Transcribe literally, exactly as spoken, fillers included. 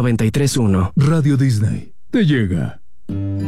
noventa y tres punto uno. Radio Disney te llega.